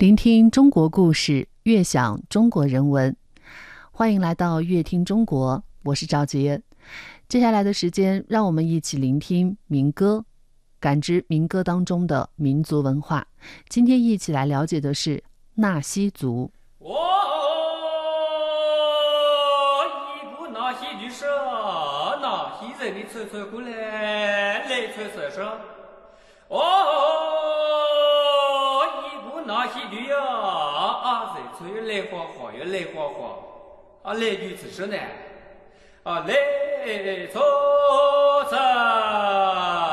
聆听中国故事，悦享中国人文。欢迎来到乐听中国，我是赵杰。接下来的时间，让我们一起聆听民歌，感知民歌当中的民族文化。今天一起来了解的是纳西族。 一股纳西的声，纳西人的吹吹过来，来吹吹声。纳西的呀，人吹来花花呀，来花花，来女子声呢，来吹吹。